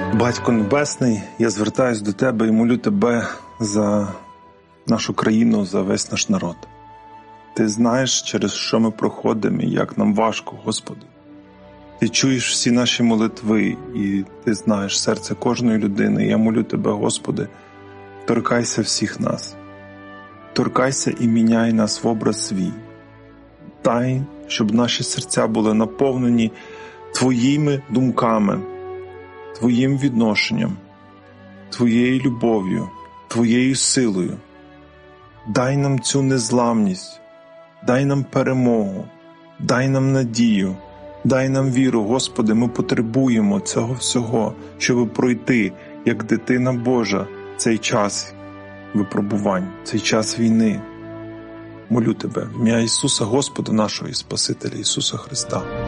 Батько Небесний, я звертаюсь до Тебе і молю Тебе за нашу країну, за весь наш народ. Ти знаєш, через що ми проходимо і як нам важко, Господи. Ти чуєш всі наші молитви і Ти знаєш серце кожної людини. Я молю Тебе, Господи, торкайся всіх нас. Торкайся і міняй нас в образ свій. Дай, щоб наші серця були наповнені Твоїми думками, Твоїм відношенням, Твоєю любов'ю, Твоєю силою. Дай нам цю незламність, дай нам перемогу, дай нам надію, дай нам віру, Господи, ми потребуємо цього всього, щоб пройти, як дитина Божа, цей час випробувань, цей час війни. Молю Тебе, в ім'я Ісуса, Господа нашого і Спасителя Ісуса Христа.